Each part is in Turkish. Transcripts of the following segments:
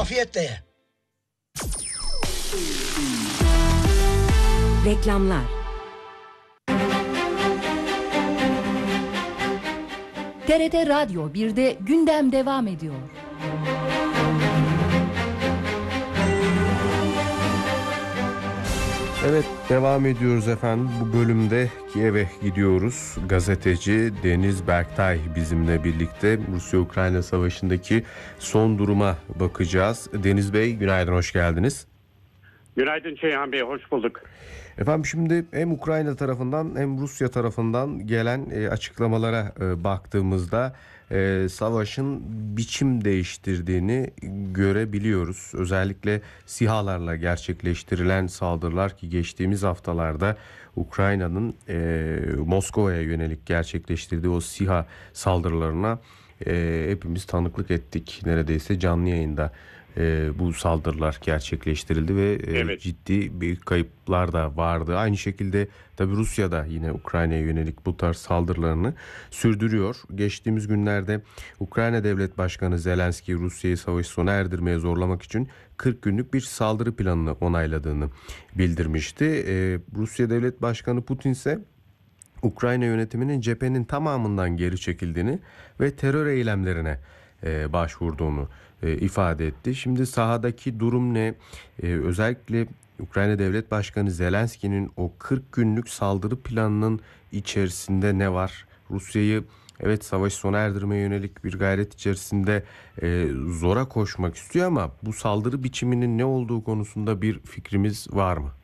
Afiyetle ye. Reklamlar. TRT Radyo 1'de gündem devam ediyor. Evet, devam ediyoruz efendim. Bu bölümde Kiev'e gidiyoruz. Gazeteci Deniz Berktay bizimle birlikte Rusya-Ukrayna savaşındaki son duruma bakacağız. Deniz Bey, günaydın, hoş geldiniz. Günaydın Ceyhan Bey, hoş bulduk. Efendim şimdi hem Ukrayna tarafından hem Rusya tarafından gelen açıklamalara baktığımızda savaşın biçim değiştirdiğini görebiliyoruz. Özellikle SİHA'larla gerçekleştirilen saldırılar ki geçtiğimiz haftalarda Ukrayna'nın Moskova'ya yönelik gerçekleştirdiği o SİHA saldırılarına hepimiz tanıklık ettik. Neredeyse canlı yayında bu saldırılar gerçekleştirildi ve evet, ciddi bir kayıplar da vardı. Aynı şekilde tabii Rusya da yine Ukrayna'ya yönelik bu tarz saldırılarını sürdürüyor. Geçtiğimiz günlerde Ukrayna Devlet Başkanı Zelenski Rusya'yı savaşı sona erdirmeye zorlamak için 40 günlük bir saldırı planını onayladığını bildirmişti. Rusya Devlet Başkanı Putin ise Ukrayna yönetiminin cephenin tamamından geri çekildiğini ve terör eylemlerine başvurduğunu ifade etti. Şimdi sahadaki durum ne? Özellikle Ukrayna Devlet Başkanı Zelenski'nin o 40 günlük saldırı planının içerisinde ne var? Rusya'yı evet savaşı sona erdirmeye yönelik bir gayret içerisinde zora koşmak istiyor ama bu saldırı biçiminin ne olduğu konusunda bir fikrimiz var mı?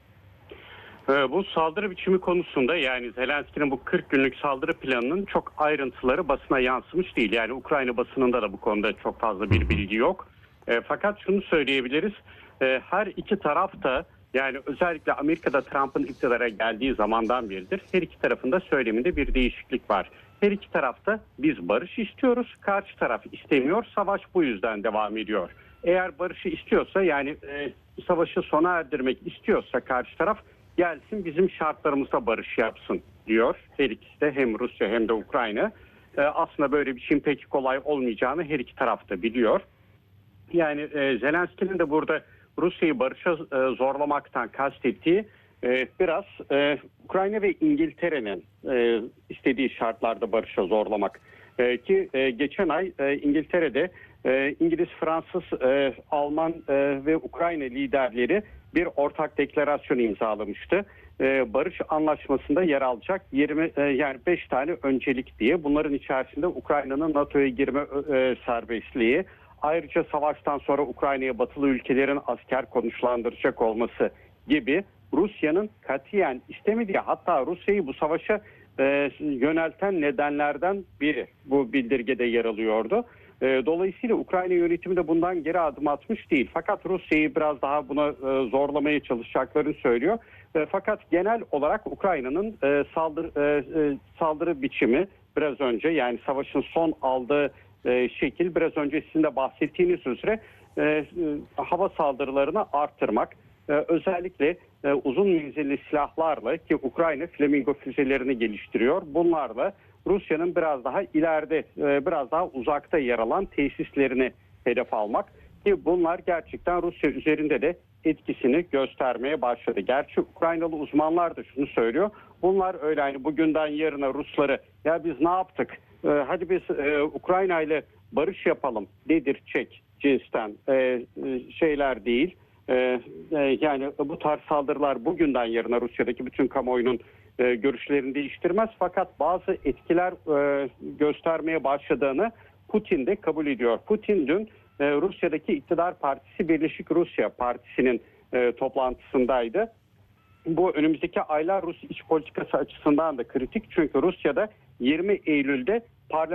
Bu saldırı biçimi konusunda yani Zelenski'nin bu 40 günlük saldırı planının çok ayrıntıları basına yansımış değil. Yani Ukrayna basınında da bu konuda çok fazla bir bilgi yok. Fakat şunu söyleyebiliriz. Her iki taraf da yani özellikle Amerika'da Trump'ın iktidara geldiği zamandan beridir her iki tarafında söyleminde bir değişiklik var. Her iki tarafta biz barış istiyoruz, karşı taraf istemiyor, savaş bu yüzden devam ediyor. Eğer barışı istiyorsa yani savaşı sona erdirmek istiyorsa karşı taraf gelsin bizim şartlarımızla barış yapsın diyor. Her ikisi de hem Rusya hem de Ukrayna. Aslında böyle bir şeyin pek kolay olmayacağını her iki taraf da biliyor. Yani Zelenski'nin de burada Rusya'yı barışa zorlamaktan kastettiği biraz Ukrayna ve İngiltere'nin istediği şartlarda barışa zorlamak. Ki geçen ay İngiltere'de İngiliz, Fransız, Alman ve Ukrayna liderleri bir ortak deklarasyon imzalamıştı. Barış anlaşmasında yer alacak 5 tane öncelik diye. Bunların içerisinde Ukrayna'nın NATO'ya girme serbestliği, ayrıca savaştan sonra Ukrayna'ya batılı ülkelerin asker konuşlandıracak olması gibi Rusya'nın katiyen istemediği, hatta Rusya'yı bu savaşa yönelten nedenlerden biri bu bildirgede yer alıyordu. Dolayısıyla Ukrayna yönetimi de bundan geri adım atmış değil. Fakat Rusya'yı biraz daha buna zorlamaya çalışacaklarını söylüyor. Fakat genel olarak Ukrayna'nın saldırı biçimi biraz önce yani savaşın son aldığı şekil biraz önce sizin de bahsettiğiniz üzere hava saldırılarını arttırmak. Özellikle uzun menzilli silahlarla ki Ukrayna Flamingo füzelerini geliştiriyor. Bunlarla Rusya'nın biraz daha ileride, biraz daha uzakta yer alan tesislerini hedef almak ki bunlar gerçekten Rusya üzerinde de etkisini göstermeye başladı. Gerçi Ukraynalı uzmanlar da şunu söylüyor. Bunlar öyle hani bugünden yarına Rusları ya biz ne yaptık? Hadi biz Ukrayna ile barış yapalım dedirtecek cinsten şeyler değil. Yani bu tarz saldırılar bugünden yarına Rusya'daki bütün kamuoyunun görüşlerini değiştirmez. Fakat bazı etkiler göstermeye başladığını Putin de kabul ediyor. Putin dün Rusya'daki iktidar partisi Birleşik Rusya Partisi'nin toplantısındaydı. Bu önümüzdeki aylar Rus iç politikası açısından da kritik. Çünkü Rusya'da 20 Eylül'de